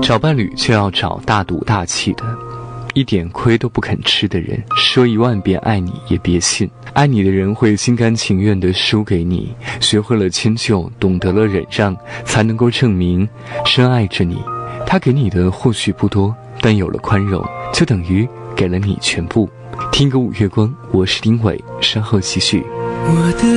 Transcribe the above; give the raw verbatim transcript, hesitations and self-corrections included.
找伴侣就要找大赌大气的，一点亏都不肯吃的人，说一万遍爱你也别信。爱你的人会心甘情愿地输给你，学会了迁就，懂得了忍让，才能够证明深爱着你。他给你的或许不多，但有了宽容，就等于给了你全部。听个五月光，我是丁伟，稍后继续。 我的